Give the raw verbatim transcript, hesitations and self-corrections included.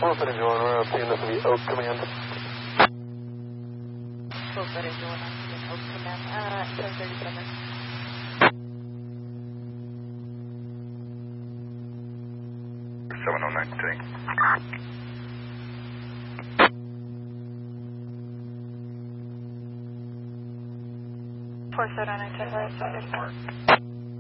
Wilson and Joanne, we're seeing this will be Oak Command. Wilson and Joanne, I'm seeing Oak Command, uh, seven thirty-seven. seven oh nine three. four seven nine ten, right,